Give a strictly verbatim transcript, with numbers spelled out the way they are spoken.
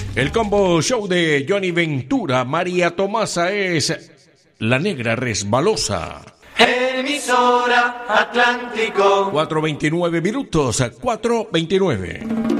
El combo show de Johnny Ventura, María Tomasa es La Negra Resbalosa. Emisora Atlántico. cuatro veintinueve minutos, cuatro veintinueve.